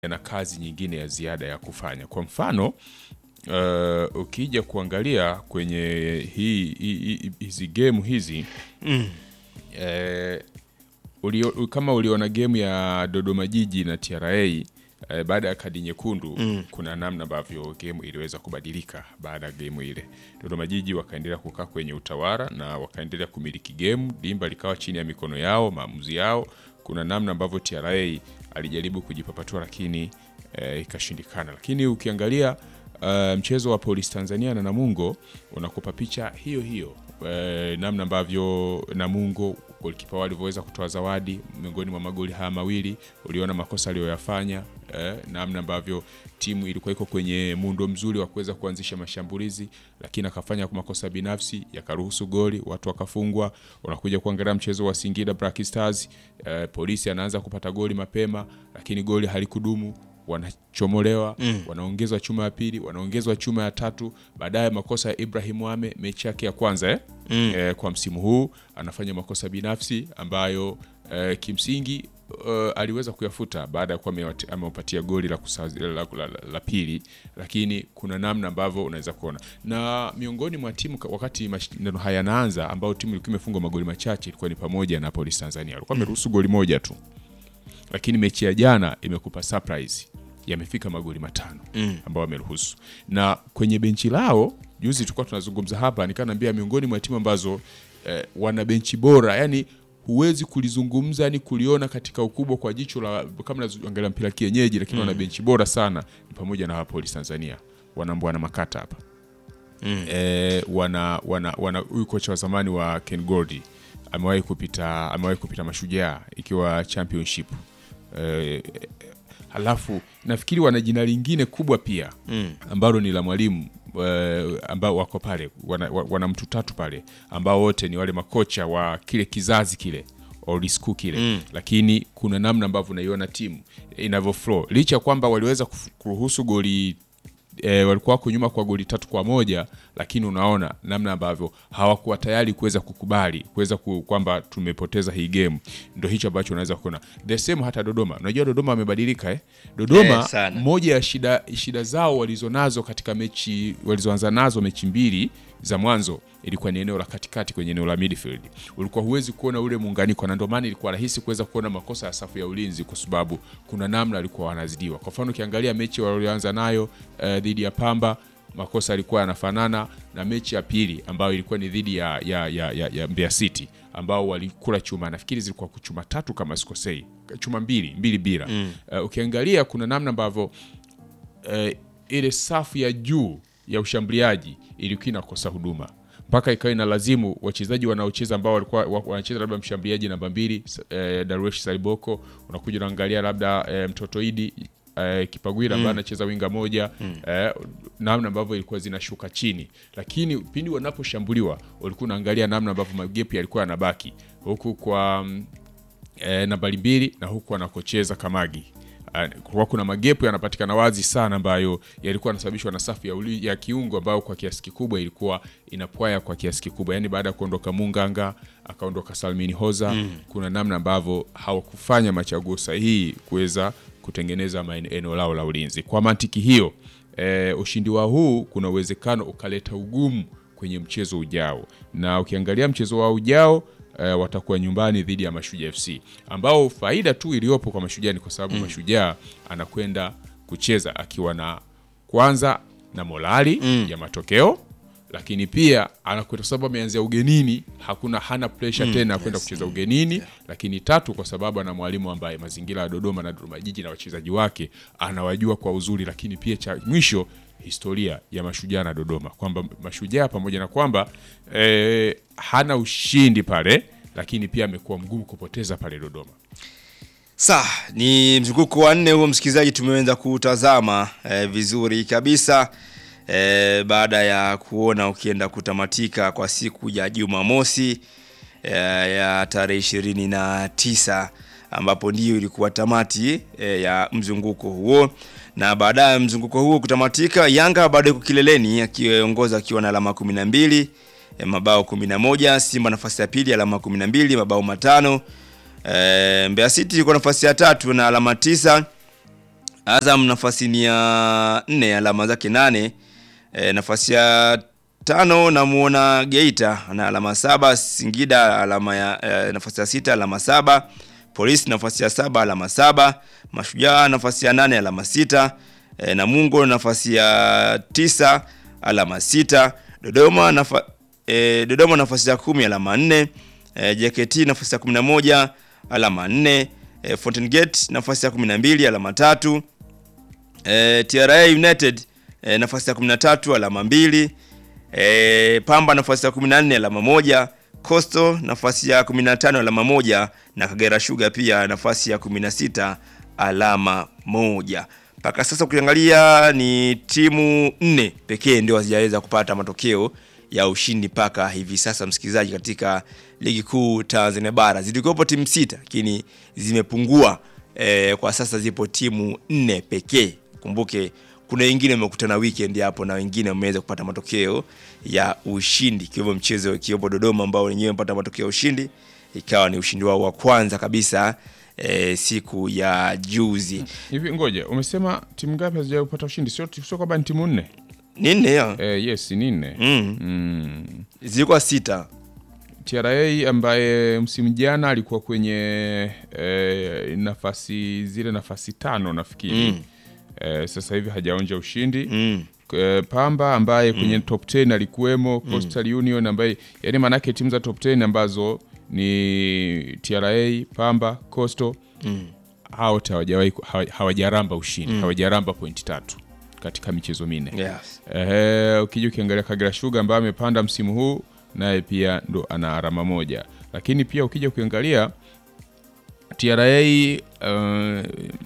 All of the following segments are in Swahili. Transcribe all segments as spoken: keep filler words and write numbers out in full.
yana kazi nyingine ya ziada ya kufanya. Kwa mfano uh, ukija kuangalia kwenye hii hi, hizi game hizi mm. eh, ulio, kama uliona game ya Dodoma Jiji na T R A eh, baada ya kadi nyekundu mm. kuna namna ambavyo game iliweza kubadilika baada ya game ile. Dodoma Jiji wakaendelea kukaa kwenye utawala na wakaendelea kumiliki game, dimba likawa chini ya mikono yao, maamuzi yao. Kuna namna ambavyo T R A alijaribu kujipapatua lakini eh, ikashindikana. Lakini ukiangalia uh, mchezo wa Police Tanzania na Namungo unakupa picha hiyo hiyo. Eh, namna ambavyo Namungo golikipa walivyoweza kutoa zawadi miongoni mwa magoli haya mawili, uliona makosa aliyoyafanya, eh, namna ambavyo timu ilikuwa iko kwenye muundo mzuri wa kuweza kuanzisha mashambulizi lakini akafanya makosa binafsi yakaruhusu goli, watu wakafungwa. Unakuja kuangalia mchezo wa Singida Black Stars, eh, Polisi anaanza kupata goli mapema lakini goli halikudumu, wanachomolewa mm. wanaongezwa chuma ya pili, wanaongezwa chuma ya tatu. Baadaye makosa ya Ibrahim Wame, mechi yake ya kwanza eh? Mm. Eh, kwa msimu huu anafanya makosa binafsi ambayo eh, kimsingi uh, aliweza kuyafuta baada ya kuwa ameupatia goli la, la, la, la, la pili. Lakini kuna namna ambavyo unaweza kuona, na miongoni mwa timu wakati mashindano haya yanaanza ambao timu ilikuwa imefungwa magoli machache ilikuwa ni pamoja na Police Tanzania, walikuwa wameruhusu goli moja tu. Lakini mechi ya jana imekupa surprise, yamefika magoli matano mm. ambao wameruhusu. Na kwenye benchi lao juzi tulikuwa tunazungumza hapa, nikaniambia miongoni mwa timu ambazo eh, wana benchi bora, yani huwezi kulizungumza ni kuliona katika ukubwa kwa jicho la kama unaangalia mpira kienyeji, lakini mm. wana benchi bora sana, ni pamoja na Police Tanzania. Wana Mbwana Makata hapa. Mm. Eh, wana wana wana huyu kocha wa zamani wa Ken Gordy amewahi kupita amewahi kupita Mashujaa ikiwa championship. Eh, halafu nafikiri wana jina lingine kubwa pia mm. ambalo ni la mwalimu uh, ambao wako pale, wana, wana mtu tatu pale ambao wote ni wale makocha wa kile kizazi kile old school kile mm. Lakini kuna namna ambavyo unaiona timu inavyo flow licha kwamba waliweza kuruhusu goli E, walikuwa wako nyuma kwa goli tatu kwa moja, lakini unaona namna ambavyo hawakuwa tayari kuweza kukubali kuweza ku, kwamba tumepoteza hii game. Ndio hicho ambacho unaweza kuona. The same hata Dodoma. Unajua Dodoma wamebadilika eh. Dodoma eh, moja ya shida shida zao walizonazo katika mechi walizoanza nazo mechi mbili za mwanzo ilikuwa ni eneo la katikati kwenye eneo la midfield. Ulikuwa huwezi kuona ule muunganiko, na ndio maana ilikuwa rahisi kuweza kuona makosa ya safu ya ulinzi kwa sababu kuna namna alikuwa wanazidiwa. Kwa mfano ukiangalia mechi walioanza nayo uh, dhidi ya Pamba, makosa yalikuwa yanafanana na mechi ya pili ambayo ilikuwa ni dhidi ya ya ya, ya, ya Mbeya City ambao walikula chuma, nafikiri zilikuwa kuchuma tatu kama sikosei, chuma mbili mbili bila. Mm. Uh, ukiangalia kuna namna ambavyo uh, ile safu ya juu ya ushambuliaji ilikuwa inakosa huduma mpaka ikawa inalazimu wachezaji wanaocheza ambao walikuwa wanacheza labda mshambuliaji namba mbili eh, Darwesh Saliboko, unakuja unaangalia labda eh, mtoto Idi eh, Kipagwira ambaye mm. anacheza winga moja mm. eh, namna ambavyo ilikuwa zinashuka chini. Lakini pindi wanaposhambuliwa walikuwa unaangalia namna ambavyo magepu yalikuwa yanabaki huku kwa eh, nambari mbili na huku anakocheza Kamagi. Kwa kuna magepu yanapatikana wazi sana ambayo yalikuwa yanasababishwa na safu ya, uli, ya kiungo ambao kwa kiasi kikubwa ilikuwa inapwaya kwa kiasi kikubwa. Yani baada ya kuondoka Munganga akaondoka Salmini Hoza mm. kuna namna ambavyo hawakufanya machaguo sahihi kuweza kutengeneza eneo lao la ulinzi. Kwa mantiki hiyo e, ushindi wa huu kuna uwezekano ukaleta ugumu kwenye mchezo ujao, na ukiangalia mchezo wa ujao Uh, watakuwa nyumbani dhidi ya Mashujaa F C ambao faida tu iliyopo kwa Mashujaa ni kwa sababu mm. Mashujaa anakwenda kucheza akiwa na kwanza na morali mm. ya matokeo, lakini pia anakwenda sababu ameanzia ugenini, hakuna hana pressure mm. tena kwenda yes. kucheza ugenini yeah. Lakini tatu kwa sababu ana mwalimu ambaye mazingira ya Dodoma na Dodoma Jiji na wachezaji wake anawajua kwa uzuri, lakini pia cha mwisho historia ya Mashujaa na Dodoma kwamba Mashujaa pamoja na kwamba eh, hana ushindi pale, lakini pia amekuwa mgumu kupoteza pale Dodoma. Sa ni mzunguko wa nne huo msikilizaji, tumeanza kutazama eh, vizuri kabisa eh, baada ya kuona ukienda kutamatika kwa siku ya Jumamosi eh, ya tarehe ishirini na tisa ambapo ndio ilikuwa tamati eh, ya mzunguko huo. Na baada ya mzunguko huo kutamatika, Yanga bado kileleni akiongoza akiwa na alama kumi na mbili, e, mabao kumi na moja, Simba nafasi ya pili alama kumi na mbili, mabao matano. E, Mbeya City yuko nafasi ya tatu na alama tisa. Azam nafasi ni ya nne, alama zake nane. E, nafasi ya tano namuona Geita na alama saba, Singida alama ya e, nafasi ya sita alama saba, Polisi nafasi ya saba alama saba, Mashujaa nafasi ya nane alama sita, e, Namungo nafasi ya tisa alama sita, Dodoma nafa, e, Dodoma nafasi ya kumi alama nne, e, J K T nafasi ya kumi na moja alama nne, e, Fountain Gate nafasi ya kumi na mbili alama tatu, e, T R A United e, nafasi ya kumi na tatu alama mbili, e, Pamba nafasi ya kumi na nne alama moja, Coastal nafasi ya kumi na tano alama moja, na Kagera Sugar pia nafasi ya kumi na sita alama moja. Paka sasa ukiangalia ni timu nne pekee ndio hazijaweza kupata matokeo ya ushindi paka hivi sasa, msikilizaji, katika ligi kuu Tanzania bara. Zilikuwepo timu sita lakini zimepungua, e, kwa sasa zipo timu nne pekee. Kumbuke kuna wengine wamekutana weekend hapo na wengine wameweza kupata matokeo ya ushindi, kiwemo mchezo kiwemo Dodoma ambao wenyewe wamepata matokeo ya ushindi, ikawa ni ushindi wao wa kwanza kabisa e, siku ya juzi. Hivi ngoja, umesema timu ngapi hazijawahi kupata ushindi? Sio sio kwamba ni timu nne. Ni nne ya? Eh, yes, ni nne. Mm. Mm. Zilikuwa sita. T R A ambaye msimu jana alikuwa kwenye e, nafasi zile nafasi tano nafikiri. Mm. E, sasa hivi hajaonja ushindi. Mm. E, Pamba ambaye kwenye mm. top ten alikuwemo, Coastal mm. Union ambaye, yani manake timu za top ten ambazo ni T R A, Pamba, Coastal, mm. hao hawajawahi hawajaramba ushindi, mm. hawajaramba point tatu katika michezo minne. Yes. Eh, ukija ukiangalia Kagera Sugar ambaye amepanda msimu huu, naye pia ndo ana alama moja. Lakini pia ukija ukiangalia T R A uh,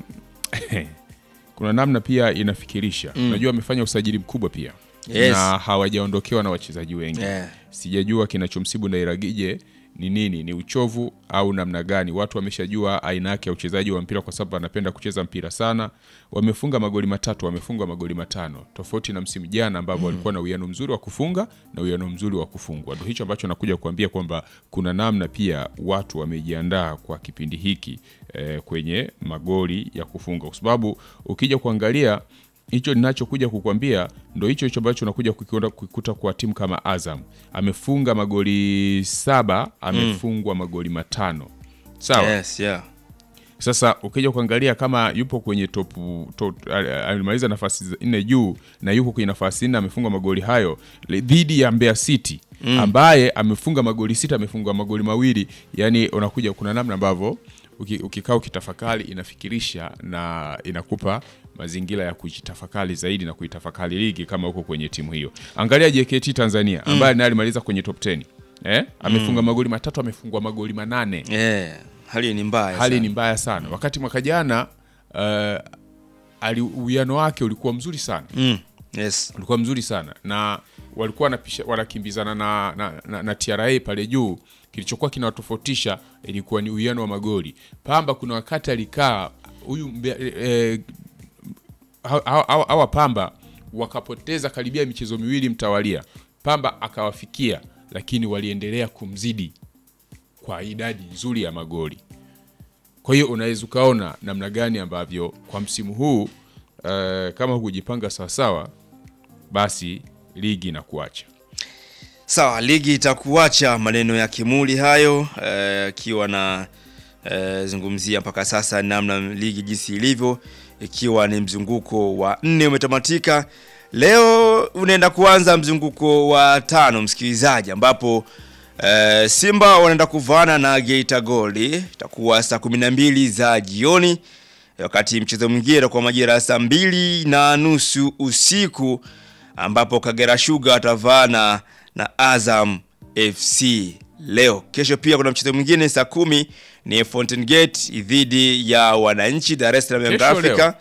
kuna namna pia inafikirisha. Mm. Unajua amefanya usajili mkubwa pia. Yes. Na hawajaondokewa na wachezaji wengi. Yeah. Sijajua kinachomsibu Ndairagije ni nini, ni uchovu au namna gani. Watu wameshajua aina yake ya uchezaji wa mpira kwa sababu anapenda kucheza mpira sana. Wamefunga magoli matatu, wamefunga magoli matano. Tofauti na msimu jana ambapo mm. walikuwa na uwiano mzuri wa kufunga na uwiano mzuri wa kufungwa. Ndio hicho ambacho nakuja kuambia kwamba kuna namna pia watu wamejiandaa kwa kipindi hiki eh, kwenye magoli ya kufunga. Kwa sababu ukija kuangalia hicho ninachokuja kukwambia ndio hicho hicho ambacho unakuja kukiona kukuta kwa timu kama Azam. Amefunga magoli saba, amefungwa mm. magoli matano. Sawa? Yes, yeah. Sasa ukija kuangalia kama yupo kwenye top, top alimaliza nafasi nne juu na yupo kwenye nafasi nne, amefunga magoli hayo dhidi ya Mbeya City mm. ambaye amefunga magoli sita, amefunga magoli mawili. Yani unakuja kuna namna ambavyo ukikaa ukitafakari inafikirisha na inakupa mazingira ya kujitafakari zaidi na kuitafakari ligi kama uko kwenye timu hiyo. Angalia J K T Tanzania ambaye mm. naye alimaliza kwenye top ten. Eh? Amefunga mm. magoli matatu, amefungwa magoli manane. Eh, yeah. Hali ni mbaya Hali sana. ni mbaya sana. Wakati mwaka jana uh, ali uwiano wake ulikuwa mzuri sana. Mm. Yes. Ulikuwa mzuri sana na walikuwa wanakimbizana na na, na, na T R A pale juu. Kilichokuwa kinawatofautisha ilikuwa ni uwiano wa magoli. Pamba kuna wakati alikaa huyu eh, hawa hawa Pamba wakapoteza karibia michezo miwili mtawalia. Pamba akawafikia lakini waliendelea kumzidi kwa idadi nzuri ya magoli. Kwa hiyo unaweza ukaona namna gani ambavyo kwa msimu huu uh, kama hujipanga sawa sawa basi ligi inakuacha. Sawa, ligi itakuacha. Maneno ya Kimuli hayo akiwa uh, na uh, zungumzia mpaka sasa namna ligi jinsi ilivyo, ikiwa ni mzunguko wa nne umetamatika. Leo unaenda kuanza mzunguko wa tano, msikilizaji, ambapo uh, Simba wanaenda kuvana na Geita Gold. Itakuwa saa kumi na mbili za jioni, wakati mchezo mwingine kwa majira saa mbili na nusu usiku ambapo Kagera Sugar atavana na Azam F C. Leo kesho pia kuna mchezo mwingine saa kumi ni Fountain Gate dhidi ya Wananchi Dar es Salaam ya Afrika. Leo,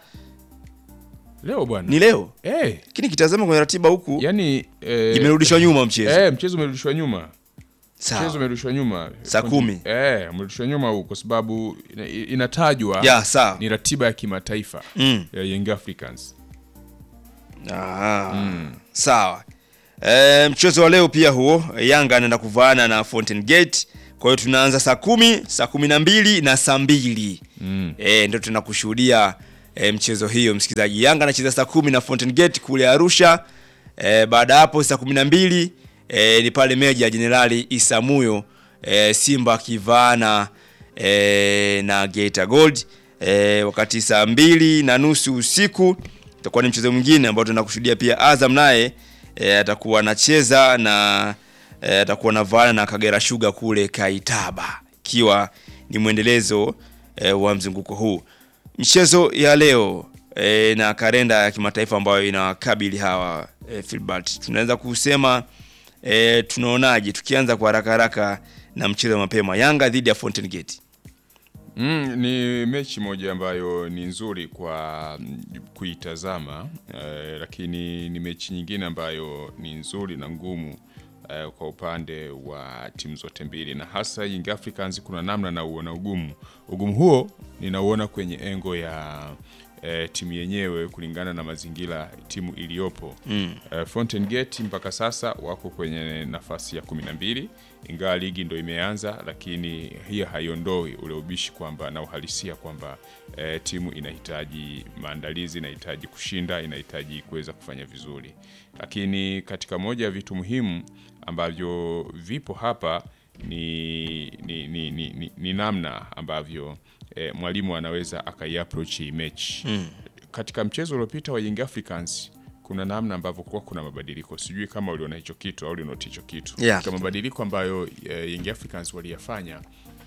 leo bwana. Ni leo? Eh. Hey. Kini kitazama kwenye ratiba huku. Yaani eh, imerudishwa nyuma mchezo. Eh, mchezo umerudishwa nyuma. Sawa. Mchezo umerudishwa nyuma. Saa kumi. Eh, umerudishwa nyuma huko kwa sababu inatajwa ya, sawa. Ni ratiba ya kimataifa mm. ya Young Africans. Ah. Mm. Sawa. E, mchezo wa leo pia huo Yanga anaenda kuvaana na Fountain Gate. Kwa hiyo tunaanza saa kumi, saa kumi na mbili na saa mbili. Mm. Eh, ndio tunakushuhudia e, mchezo hiyo msikilizaji. Yanga anacheza saa kumi na Fountain Gate kule Arusha. E, baada hapo saa kumi na mbili e, ni pale Meja Jenerali Isamuyo, e, Simba kivana e, na Geita Gold. E, wakati saa mbili na nusu usiku itakuwa ni mchezo mwingine ambao tunakushuhudia pia Azam naye e, atakuwa anacheza na e, atakuwa na vana na Kagera Sugar kule Kaitaba, ikiwa ni mwendelezo e, wa mzunguko huu. Michezo ya leo e, na kalenda ya kimataifa ambayo inawakabili hawa e, Filbert, tunaweza kusema e, tunaonaje tukianza kwa haraka haraka na mchezo mapema Yanga dhidi ya Fountain Gate? Mm, ni mechi moja ambayo ni nzuri kwa kuitazama, eh, lakini ni mechi nyingine ambayo ni nzuri na ngumu eh, kwa upande wa timu zote mbili, na hasa Young Africans kuna namna na uona ugumu. Ugumu huo ninauona kwenye engo ya eh, timu yenyewe kulingana na mazingira timu iliyopo. Mm. Eh, Fountain Gate mpaka sasa wako kwenye nafasi ya kumi na mbili, ingawa ligi ndo imeanza, lakini hiyo haiondoi ule ubishi kwamba na uhalisia kwamba eh, timu inahitaji maandalizi, inahitaji kushinda, inahitaji kuweza kufanya vizuri. Lakini katika moja ya vitu muhimu ambavyo vipo hapa ni ni ni, ni, ni, ni namna ambavyo E, mwalimu anaweza akaiapproach hii mechi. Mm. Katika mchezo uliopita wa Young Africans kuna namna ambavyo kwa kuna mabadiliko. Sijui kama uliona hicho kitu au uliona hicho kitu. Yeah. Kama mabadiliko ambayo e, Young Africans waliyafanya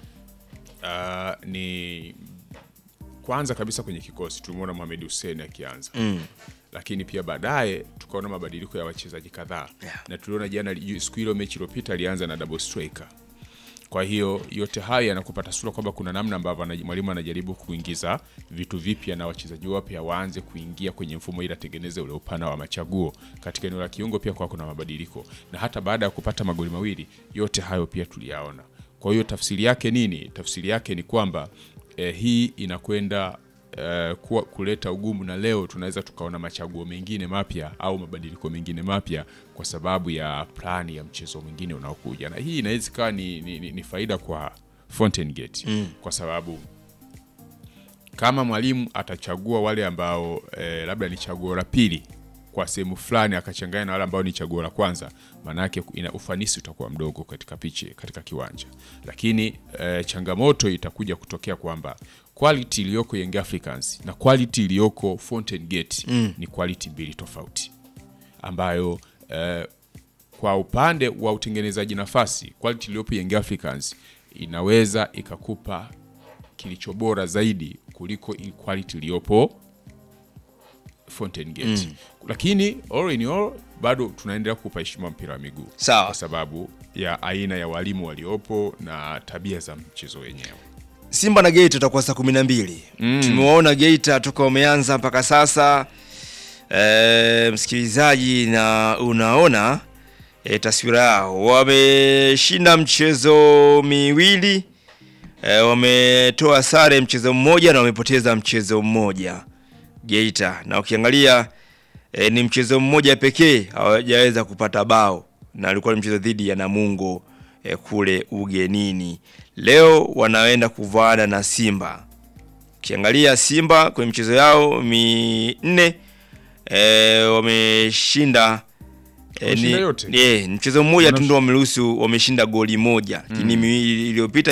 uh, ni kwanza kabisa kwenye kikosi tulimuona Mohamed Hussein akianza. Mm. Lakini pia baadaye tukaona mabadiliko ya wachezaji kadhaa. Yeah. Na tuliona jana siku ile mechi iliyopita alianza na double striker. Kwa hiyo yote haya yanakupata sura kwamba kuna namna ambavyo mwalimu anajaribu kuingiza vitu vipya na wachezaji wapya waanze kuingia kwenye mfumo ili atengeneze ule upana wa machaguo. Katika eneo la kiungo pia kwa kuna mabadiliko. Na hata baada ya kupata magoli mawili, yote hayo pia tuliyaona. Kwa hiyo tafsiri yake nini? Tafsiri yake ni kwamba eh, hii inakwenda eh, kuleta ugumu, na leo tunaweza tukaona machaguo mengine mapya au mabadiliko mengine mapya kwa sababu ya plani ya mchezo mwingine unaokuja. Na hii inaweza kuwa ni, ni, ni faida kwa Fountain Gate. Mm. Kwa sababu kama mwalimu atachagua wale ambao eh, labda ni chaguo la pili kwa sehemu fulani akachanganya na wale ambao ni chaguo la kwanza, maana yake ina ufanisi utakuwa mdogo katika piche, katika kiwanja. Lakini eh, changamoto itakuja kutokea kwamba quality iliyoko Young Africans na quality iliyoko Fountain Gate mm. ni quality mbili tofauti, ambayo eh, kwa upande wa utengenezaji nafasi quality iliyopo Young Africans inaweza ikakupa kilicho bora zaidi kuliko quality iliyopo Fountain Gate. Mm. Lakini all in all bado tunaendelea kupa heshima mpira wa miguu. Sawa. Kwa sababu ya aina ya walimu waliopo na tabia za mchezo wenyewe. Simba na Geita tutakuwa saa kumi na mbili. Mm. Tumewaona Geita toka umeanza mpaka sasa. E, msikilizaji, na unaona e, taswira yao. Wameshinda mchezo miwili. E, wametoa sare mchezo mmoja na wamepoteza mchezo mmoja Geita. Na ukiangalia e, ni mchezo mmoja pekee hawajaweza kupata bao, na alikuwa ni mchezo dhidi ya Namungo e, kule ugenini. Leo wanaenda kuvana na Simba. Ukiangalia Simba kwenye mchezo yao minne e, wameshinda e, ni, ni mchezo mmoja tu ndio wameruhusu, wameshinda goli moja. Lakini mm. miwili iliyopita